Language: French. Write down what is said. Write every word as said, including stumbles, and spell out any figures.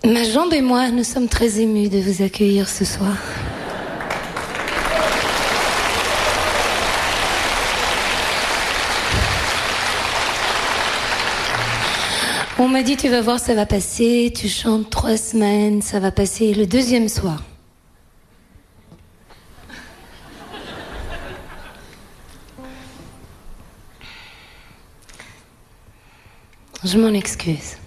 Ma jambe et moi, nous sommes très émus de vous accueillir ce soir. On m'a dit, tu vas voir, ça va passer, tu chantes trois semaines, ça va passer le deuxième soir. Je m'en excuse.